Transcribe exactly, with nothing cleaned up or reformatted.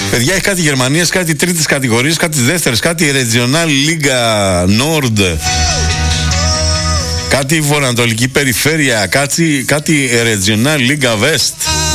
Παιδιά, έχει κάτι Γερμανίες, κάτι τρίτης κατηγορίας, κάτι δεύτερης, κάτι Regional Liga Nord, κάτι Βορειοανατολική Περιφέρεια, κάτι, κάτι Regional Liga West.